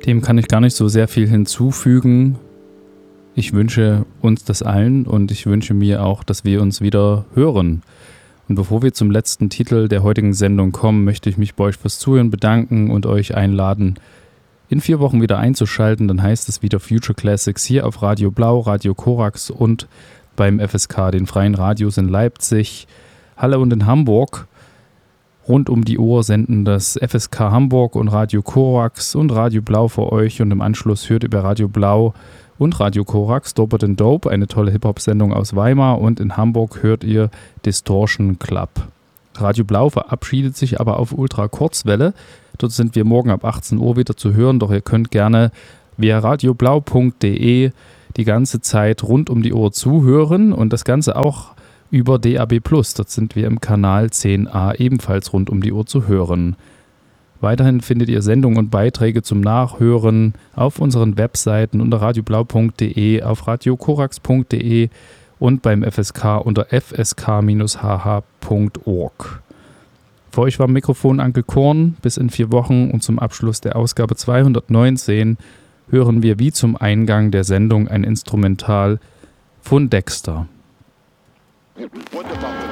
Dem kann ich gar nicht so sehr viel hinzufügen. Ich wünsche uns das allen und ich wünsche mir auch, dass wir uns wieder hören. Und bevor wir zum letzten Titel der heutigen Sendung kommen, möchte ich mich bei euch fürs Zuhören bedanken und euch einladen, in 4 Wochen wieder einzuschalten. Dann heißt es wieder Future Classics hier auf Radio Blau, Radio Korax und beim FSK, den Freien Radios in Leipzig, Halle und in Hamburg. Rund um die Uhr senden das FSK Hamburg und Radio Korax und Radio Blau für euch und im Anschluss hört ihr bei Radio Blau und Radio Korax Dope and Dope, eine tolle Hip-Hop-Sendung aus Weimar, und in Hamburg hört ihr Distortion Club. Radio Blau verabschiedet sich aber auf Ultra-Kurzwelle. Dort sind wir morgen ab 18 Uhr wieder zu hören, doch ihr könnt gerne via radioblau.de die ganze Zeit rund um die Uhr zuhören und das Ganze auch über DAB+. Dort sind wir im Kanal 10a ebenfalls rund um die Uhr zu hören. Weiterhin findet ihr Sendungen und Beiträge zum Nachhören auf unseren Webseiten unter radioblau.de, auf radiokorax.de und beim FSK unter fsk-hh.org. Für euch war am Mikrofon Anke Korn bis in 4 Wochen und zum Abschluss der Ausgabe 219 hören wir wie zum Eingang der Sendung ein Instrumental von Dexter. Wunderbar.